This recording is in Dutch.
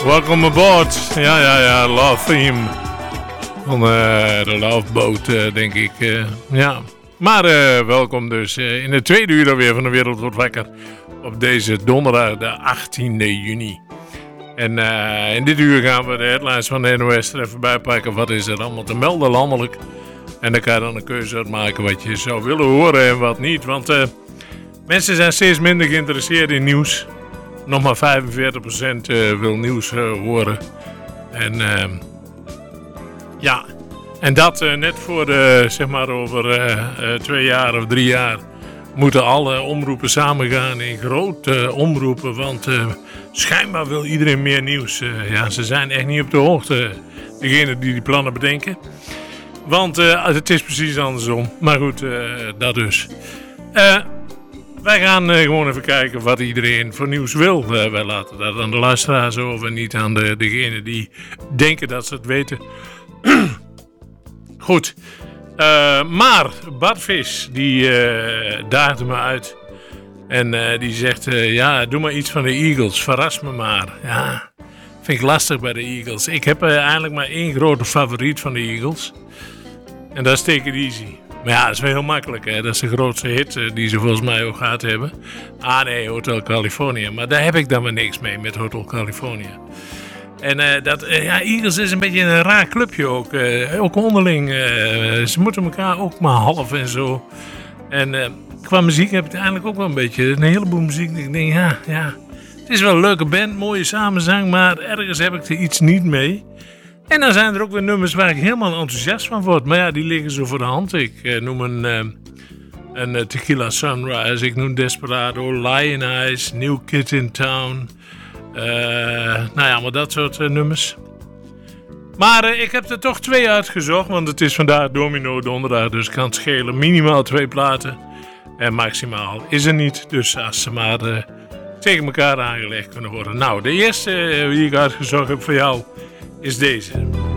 Welcome aboard. Ja, Love Theme. Van de Love Boat, denk ik. Ja. Maar welkom dus in de tweede uur alweer van De Wereld Wordt Wakker. Op deze donderdag, de 18e juni. En in dit uur gaan we de headlines van de NOS er even bijpakken. Wat is er allemaal te melden landelijk? En dan kan je dan een keuze uitmaken wat je zou willen horen en wat niet. Want mensen zijn steeds minder geïnteresseerd in nieuws. Nog maar 45% wil nieuws horen. En ja, en dat net voor zeg maar over 2 jaar of 3 jaar moeten alle omroepen samengaan in grote omroepen. Want schijnbaar wil iedereen meer nieuws. Ja, ze zijn echt niet op de hoogte, degene die plannen bedenken. Want het is precies andersom. Maar goed, dat dus. Wij gaan gewoon even kijken wat iedereen voor nieuws wil. Wij laten dat aan de luisteraars over, niet aan degenen die denken dat ze het weten. Goed. Maar Bart Vis, die daagde me uit. En die zegt, ja, doe maar iets van de Eagles. Verras me maar. Ja, vind ik lastig bij de Eagles. Ik heb eigenlijk maar 1 grote favoriet van de Eagles. En dat is Take It Easy. Maar ja, dat is wel heel makkelijk, hè. Dat is de grootste hit die ze volgens mij ook gehad hebben. Ah nee, Hotel California. Maar daar heb ik dan weer niks mee met Hotel California. En ja, Eagles is een beetje een raar clubje ook. Ook onderling. Ze moeten elkaar ook maar half en zo. En qua muziek heb ik eigenlijk ook wel een beetje een heleboel muziek. Ik denk, ja. Het is wel een leuke band, mooie samenzang. Maar ergens heb ik er iets niet mee. En dan zijn er ook weer nummers waar ik helemaal enthousiast van word. Maar ja, die liggen zo voor de hand. Ik noem een Tequila Sunrise. Ik noem Desperado, Lion Eyes, New Kid in Town. Nou ja, maar dat soort nummers. Maar ik heb er toch 2 uitgezocht. Want het is vandaag Domino Donderdag. Dus kan het schelen. Minimaal 2 platen. En maximaal is er niet. Dus als ze maar tegen elkaar aangelegd kunnen worden. Nou, de eerste die ik uitgezocht heb voor jou is deze.